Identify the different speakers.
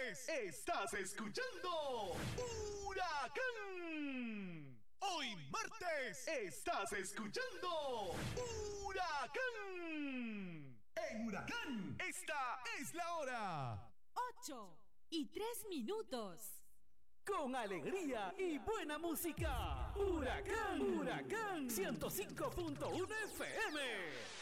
Speaker 1: martes estás escuchando Huracán. Hoy martes estás escuchando Huracán. En Huracán, esta es la hora.
Speaker 2: 8:03.
Speaker 3: Con alegría y buena música. Huracán, Huracán 105.1 FM.